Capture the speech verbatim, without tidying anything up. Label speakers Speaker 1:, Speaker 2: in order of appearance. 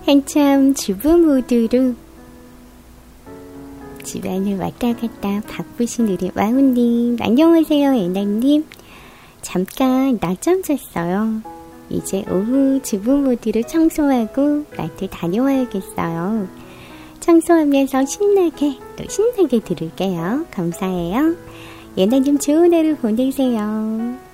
Speaker 1: 한참 주부 모드로 집안을 왔다 갔다 바쁘신 우리 와우님, 안녕하세요. 애나님, 잠깐 낮잠 잤어요. 이제 오후 주부 모드로 청소하고 마트 다녀와야겠어요. 청소하면서 신나게 또 신나게 들을게요. 감사해요. 애나님 좋은 하루 보내세요.